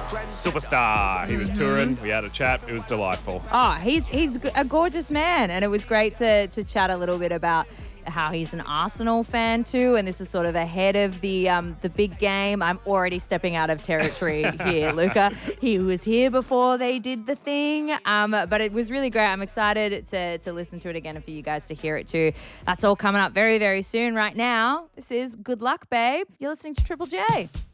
superstar. He was touring. We had a chat. It was delightful. Oh, he's a gorgeous man, and it was great to chat a little bit about how he's an Arsenal fan too, and this is sort of ahead of the big game. I'm already stepping out of territory here, Luca. He was here before they did the thing, but it was really great. I'm excited to listen to it again and for you guys to hear it too. That's all coming up very, very soon. Right now, this is Good Luck, Babe. You're listening to Triple J.